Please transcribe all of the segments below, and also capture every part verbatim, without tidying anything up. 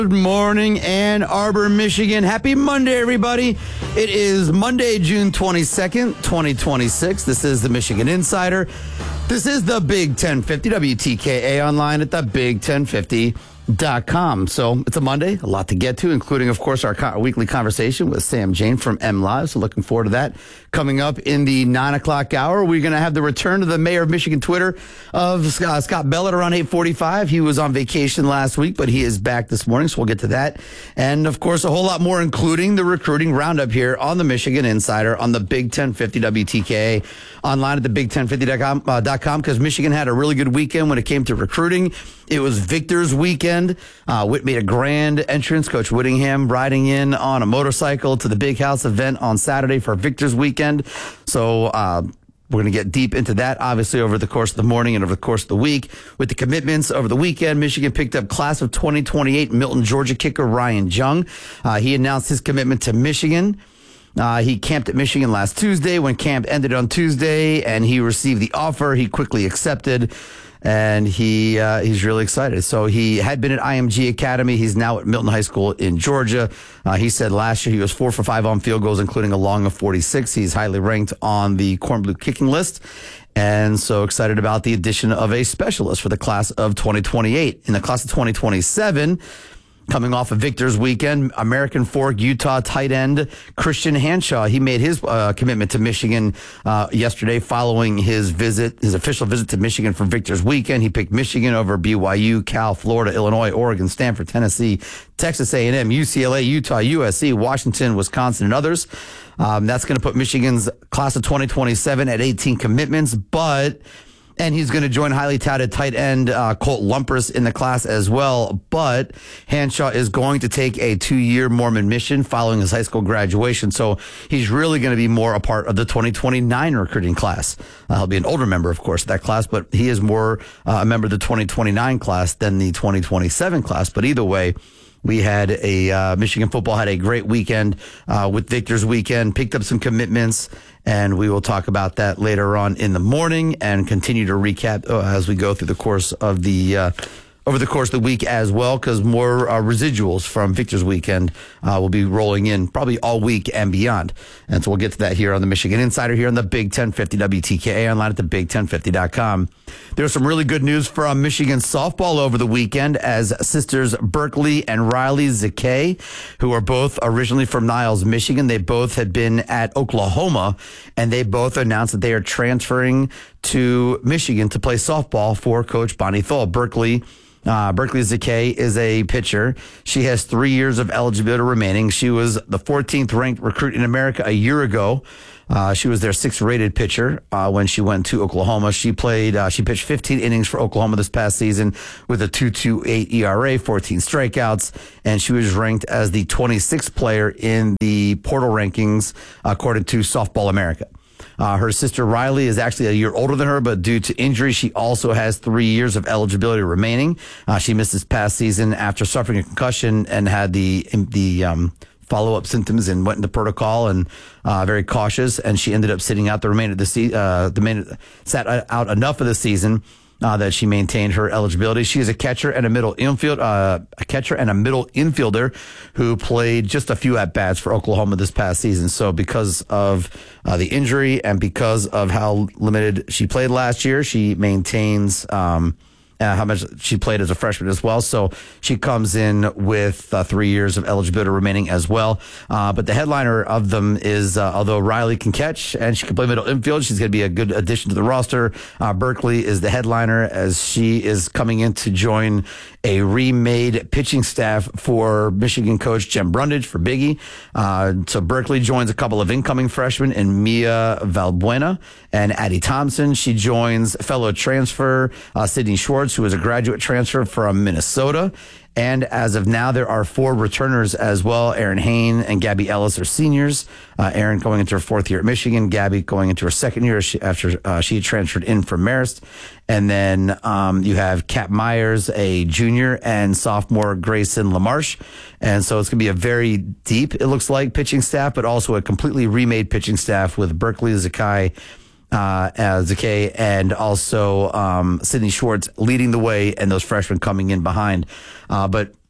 Good morning, Ann Arbor, Michigan. Happy Monday, everybody. It is Monday, June twenty-second, twenty twenty-six. This is the Michigan Insider. This is the Big ten fifty, W T K A online at the big ten fifty dot com. So it's a Monday, a lot to get to, including, of course, our co- weekly conversation with Sam Jane from M Live. So looking forward to that. Coming up in the nine o'clock hour, we're going to have the return of the mayor of Michigan Twitter of uh, Scott Bellett around eight forty-five. He was on vacation last week, but he is back this morning, so we'll get to that. And, of course, a whole lot more, including the recruiting roundup here on the Michigan Insider on the Big ten fifty W T K A online at the big ten fifty dot com because Michigan had a really good weekend when it came to recruiting. It was Victor's weekend. Uh, Whit made a grand entrance. Coach Whittingham riding in on a motorcycle to the Big House event on Saturday for Victor's weekend. So uh, we're going to get deep into that, obviously, over the course of the morning and over the course of the week. With the commitments over the weekend, Michigan picked up class of twenty twenty-eight Milton, Georgia kicker Ryan Jung. Uh, he announced his commitment to Michigan. Uh, he camped at Michigan last Tuesday. When camp ended on Tuesday and he received the offer, he quickly accepted. And he uh, he's really excited. So he had been at I M G Academy. He's now at Milton High School in Georgia. Uh, he said last year he was four for five on field goals, including a long of forty-six. He's highly ranked on the Corn Blue kicking list. And so excited about the addition of a specialist for the class of twenty twenty-eight. In the class of twenty twenty-seven, coming off of Victor's weekend, American Fork, Utah tight end Christian Hanshaw. He made his uh, commitment to Michigan uh, yesterday following his visit, his official visit to Michigan for Victor's weekend. He picked Michigan over B Y U, Cal, Florida, Illinois, Oregon, Stanford, Tennessee, Texas A and M, U C L A, Utah, U S C, Washington, Wisconsin, and others. Um, that's going to put Michigan's class of twenty twenty-seven at eighteen commitments, but... And he's going to join highly touted tight end uh, Colt Lumpers in the class as well. But Hanshaw is going to take a two-year Mormon mission following his high school graduation. So he's really going to be more a part of the twenty twenty-nine recruiting class. Uh, he'll be an older member, of course, of that class, but he is more uh, a member of the twenty twenty-nine class than the twenty twenty-seven class. But either way, we had a uh, Michigan football had a great weekend uh, with Victor's weekend, picked up some commitments, and we will talk about that later on in the morning and continue to recap uh, as we go through the course of the uh, over the course of the week as well, because more uh, residuals from Victor's weekend uh, will be rolling in probably all week and beyond. And so we'll get to that here on the Michigan Insider here on the Big ten fifty W T K A online at the big ten fifty dot com. There's some really good news from Michigan softball over the weekend as sisters Berkeley and Riley Zakay, who are both originally from Niles, Michigan. They both had been at Oklahoma, and they both announced that they are transferring to Michigan to play softball for Coach Bonnie Thole. Berkeley Uh, Berkeley Zakay is a pitcher. She has three years of eligibility remaining. She was the fourteenth ranked recruit in America a year ago. Uh, she was their sixth rated pitcher uh, when she went to Oklahoma. She played, uh, she pitched fifteen innings for Oklahoma this past season with a two point two eight E R A, fourteen strikeouts, and she was ranked as the twenty-sixth player in the portal rankings according to Softball America. Uh, her sister Riley is actually a year older than her, but due to injury, she also has three years of eligibility remaining. Uh, she missed this past season after suffering a concussion and had the the um, follow-up symptoms and went into protocol and uh, very cautious. And she ended up sitting out the remainder of the season. Uh, the main, sat out enough of the season uh, that she maintained her eligibility. She is a catcher and a middle infield, uh, a catcher and a middle infielder who played just a few at bats for Oklahoma this past season. So because of uh, the injury and because of how limited she played last year, she maintains um, uh, how much she played as a freshman as well. So she comes in with uh, three years of eligibility remaining as well. Uh, but the headliner of them is, uh, although Riley can catch and she can play middle infield, she's going to be a good addition to the roster. Uh, Berkeley is the headliner as she is coming in to join a remade pitching staff for Michigan coach Jim Brundage for Biggie. Uh, so Berkeley joins a couple of incoming freshmen in Mia Valbuena and Addie Thompson. She joins fellow transfer uh, Sydney Schwartz, who is a graduate transfer from Minnesota. And as of now, there are four returners as well. Erin Hain and Gabby Ellis are seniors. Uh, Erin going into her fourth year at Michigan. Gabby going into her second year after uh, she transferred in from Marist. And then um, you have Kat Myers, a junior, and sophomore Grayson LaMarche. And so it's going to be a very deep, it looks like, pitching staff, but also a completely remade pitching staff with Berkeley Zakay, Uh, as Zakay and also um, Sydney Schwartz leading the way and those freshmen coming in behind. Uh, but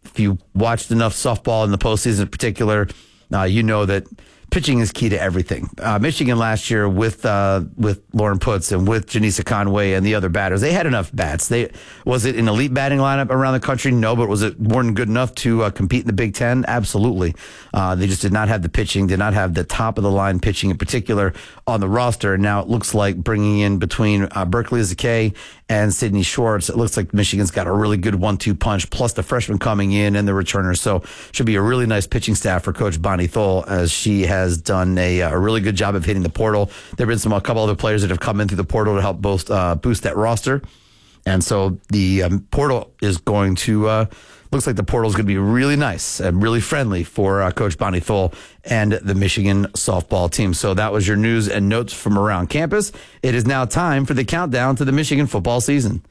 if you watched enough softball in the postseason in particular, uh, you know that pitching is key to everything. Uh, Michigan last year with uh, with Lauren Putz and with Janisa Conway and the other batters, they had enough bats. They was it an elite batting lineup around the country? No, but was it more than good enough to uh, compete in the Big Ten? Absolutely. Uh, they just did not have the pitching, did not have the top of the line pitching in particular on the roster. And now it looks like bringing in between uh, Berkeley Zakay and Sydney Schwartz, it looks like Michigan's got a really good one two punch, plus the freshman coming in and the returners. So should be a really nice pitching staff for Coach Bonnie Thole, as she has done a, a really good job of hitting the portal. There have been some a couple other players that have come in through the portal to help both uh, boost that roster. And so the um, portal is going to, uh, looks like the portal is going to be really nice and really friendly for uh, Coach Bonnie Thole and the Michigan softball team. So that was your news and notes from around campus. It is now time for the countdown to the Michigan football season.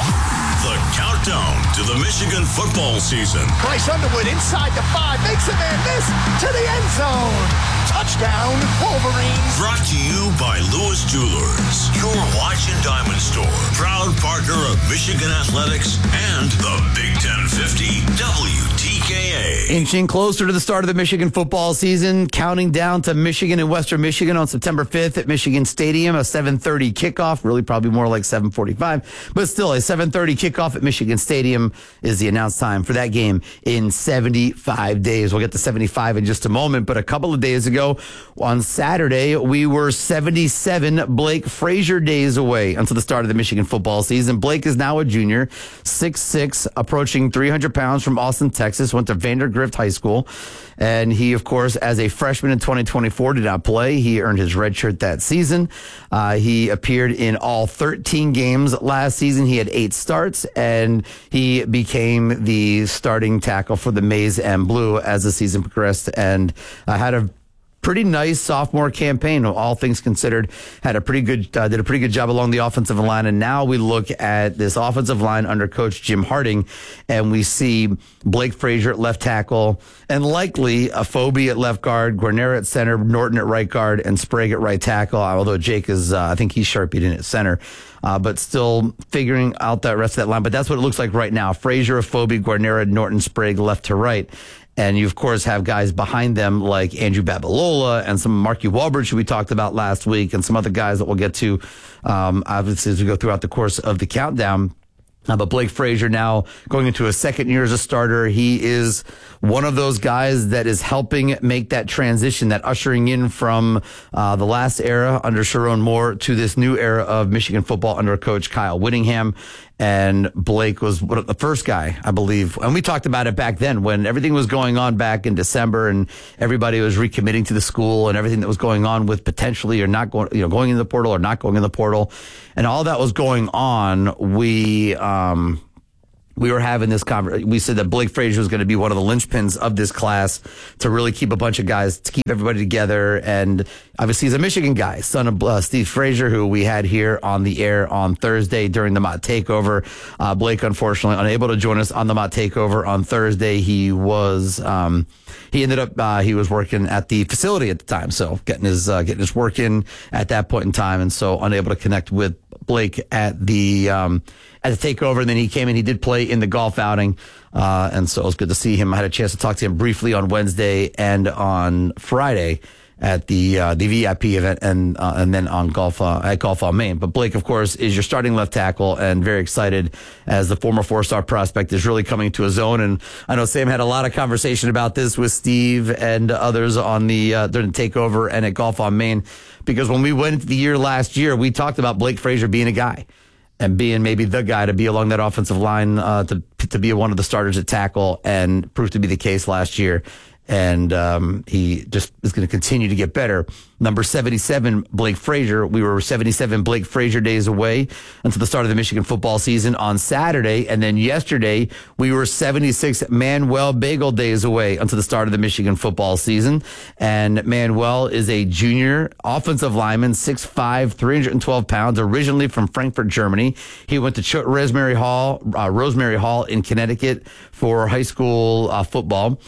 The countdown to the Michigan football season. Bryce Underwood inside the five, makes a man miss to the end zone. Touchdown, Wolverines. Brought to you by Lewis Jewelers, your watch and diamond store. Proud partner of Michigan Athletics and the Big ten fifty W T K A. Inching closer to the start of the Michigan football season, counting down to Michigan and Western Michigan on September fifth at Michigan Stadium, a seven thirty kickoff, really probably more like seven forty-five, but still a seven thirty kickoff at Michigan Stadium is the announced time for that game in seventy-five days. We'll get to seventy-five in just a moment, but a couple of days ago on Saturday, we were seventy-seven Blake Frazier days away until the start of the Michigan football season. Blake is now a junior, six six, approaching three hundred pounds, from Austin, Texas, went to Vandergrift High School. And he, of course, as a freshman in twenty twenty-four, did not play. He earned his red shirt that season. Uh, he appeared in all thirteen games last season. He had eight starts, and he became the starting tackle for the Maize and Blue as the season progressed, and uh, had a pretty nice sophomore campaign, all things considered. Had a pretty good, uh, did a pretty good job along the offensive line. And now we look at this offensive line under Coach Jim Harding, and we see Blake Frazier at left tackle, and likely a Phobie at left guard, Guarnera at center, Norton at right guard, and Sprague at right tackle. Although Jake is, uh, I think he's sharpied in at center. Uh, but still figuring out that rest of that line. But that's what it looks like right now. Frazier, Phobie, Guarnera, Norton, Sprague, left to right. And you, of course, have guys behind them like Andrew Babalola and some Marky Walbridge, who we talked about last week, and some other guys that we'll get to, um, obviously, as we go throughout the course of the countdown. Uh, but Blake Frazier now going into his second year as a starter. He is one of those guys that is helping make that transition, that ushering in from uh, the last era under Sharon Moore to this new era of Michigan football under Coach Kyle Whittingham. And Blake was the first guy, I believe. And we talked about it back then when everything was going on back in December and everybody was recommitting to the school and everything that was going on with potentially or not going, you know, going in the portal or not going in the portal. And all that was going on. We, um, we were having this conversation. We said that Blake Frazier was going to be one of the linchpins of this class to really keep a bunch of guys, to keep everybody together. And obviously he's a Michigan guy, son of uh, Steve Frazier, who we had here on the air on Thursday during the Mott Takeover. Uh, Blake, unfortunately, unable to join us on the Mott Takeover on Thursday. He was, um, he ended up, uh, he was working at the facility at the time. So getting his, uh, getting his work in at that point in time. And so unable to connect with Blake at the, um, at the takeover. And then he came in, he did play in the golf outing. Uh, and so it was good to see him. I had a chance to talk to him briefly on Wednesday and on Friday at the, uh, the V I P event, and, uh, and then on golf, uh, at Golf on Main. But Blake, of course, is your starting left tackle, and very excited as the former four-star prospect is really coming to his own. And I know Sam had a lot of conversation about this with Steve and others on the, uh, during the takeover and at Golf on Main, because when we went into the year last year, we talked about Blake Frazier being a guy and being maybe the guy to be along that offensive line, uh, to, to be one of the starters at tackle, and proved to be the case last year. And um, he just is going to continue to get better. Number seventy-seven, Blake Frazier. We were seventy-seven Blake Frazier days away until the start of the Michigan football season on Saturday. And then yesterday, we were seventy-six Manuel Bagel days away until the start of the Michigan football season. And Manuel is a junior offensive lineman, six five, three hundred twelve pounds, originally from Frankfurt, Germany. He went to Ch- Rosemary Hall, uh, Rosemary Hall in Connecticut for high school uh, football.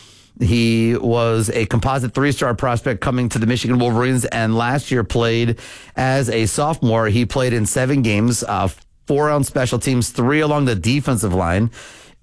He was a composite three-star prospect coming to the Michigan Wolverines, and last year played as a sophomore. He played in seven games, uh, four on special teams, three along the defensive line.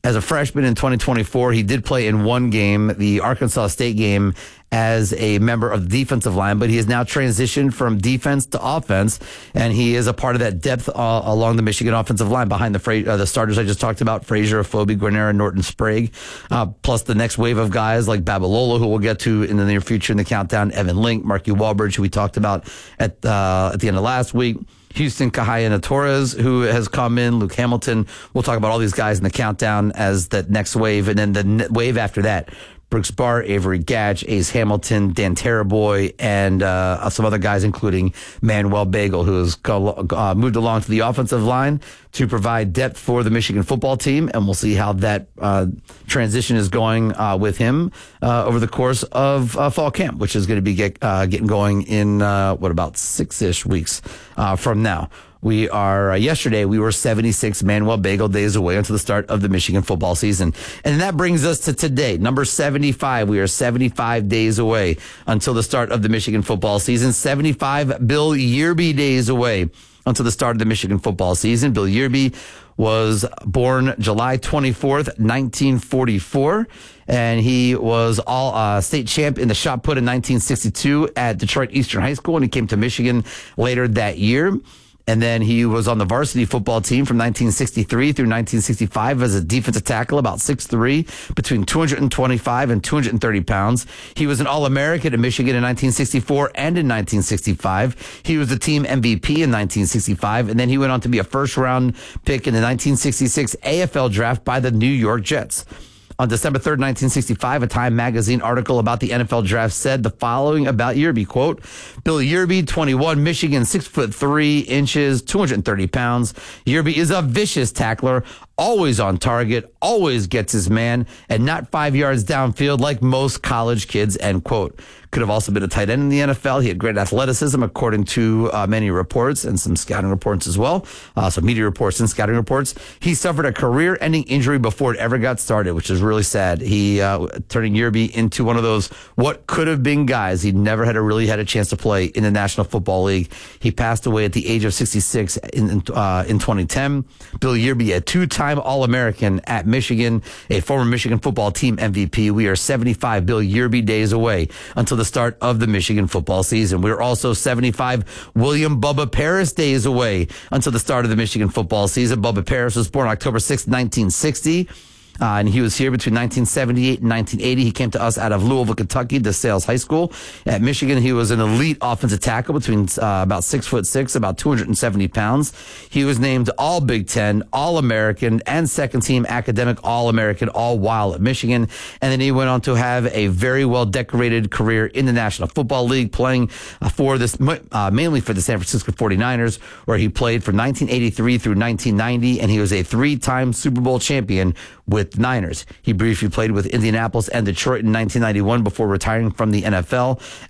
as a freshman in twenty twenty-four. He did play in one game, the Arkansas State game, as a member of the defensive line, but he has now transitioned from defense to offense, and he is a part of that depth uh, along the Michigan offensive line behind the Fra- uh, the starters I just talked about, Frazier, Afobe, Guarnera, Norton, Sprague, uh, plus the next wave of guys like Babalola, who we'll get to in the near future in the countdown, Evan Link, Marky Wahlberg, who we talked about at uh, at the end of last week, Houston Kahayana Torres, who has come in, Luke Hamilton. We'll talk about all these guys in the countdown as that next wave, and then the ne- wave after that, Brooks Barr, Avery Gatch, Ace Hamilton, Dan Taraboy, and uh, some other guys, including Manuel Bagel, who has go, uh, moved along to the offensive line to provide depth for the Michigan football team. And we'll see how that uh, transition is going uh, with him uh, over the course of uh, fall camp, which is going to be get, uh, getting going in, uh, what, about six-ish weeks uh, from now. We are, uh, yesterday, we were seventy-six Manuel Bagel days away until the start of the Michigan football season. And that brings us to today, number seventy-five. We are seventy-five days away until the start of the Michigan football season. seventy-five Bill Yearby days away until the start of the Michigan football season. Bill Yearby was born July twenty-fourth, nineteen forty-four. And he was all uh, state champ in the shot put in nineteen sixty-two at Detroit Eastern High School, and he came to Michigan later that year. And then he was on the varsity football team from nineteen sixty-three through nineteen sixty-five as a defensive tackle, about six three, between two hundred twenty-five and two hundred thirty pounds. He was an All-American at Michigan in nineteen sixty-four and in nineteen sixty-five. He was the team M V P in nineteen sixty-five, and then he went on to be a first-round pick in the nineteen sixty-six A F L draft by the New York Jets. On December third, nineteen sixty-five, a Time magazine article about the N F L draft said the following about Yearby, quote, Bill Yearby, twenty-one, Michigan, six foot three inches, two hundred thirty pounds. Yearby is a vicious tackler, always on target, always gets his man, and not five yards downfield like most college kids, end quote. Could have also been a tight end in the N F L. He had great athleticism, according to uh, many reports and some scouting reports as well. Uh, so media reports and scouting reports. He suffered a career-ending injury before it ever got started, which is really sad. He uh, turning Yearby into one of those what could have been guys. He never had a really had a chance to play in the National Football League. He passed away at the age of sixty-six in in, uh, in twenty ten. Bill Yearby, a two-time All-American at Michigan, a former Michigan football team M V P. We are seventy-five Bill Yearby days away until the start of the Michigan football season. We're also seventy-five William Bubba Paris days away until the start of the Michigan football season. Bubba Paris was born October sixth, nineteen sixty. Uh, and he was here between nineteen seventy-eight and nineteen eighty. He came to us out of Louisville, Kentucky, DeSales High School. At Michigan, he was an elite offensive tackle between uh, about six foot six, about two hundred seventy pounds. He was named All Big Ten, All American, and second team academic All American, all while at Michigan. And then he went on to have a very well decorated career in the National Football League, playing uh, for this uh, mainly for the San Francisco forty-niners, where he played from nineteen eighty-three through nineteen ninety, and he was a three-time Super Bowl champion with the Niners. He briefly played with Indianapolis and Detroit in nineteen ninety-one before retiring from the N F L.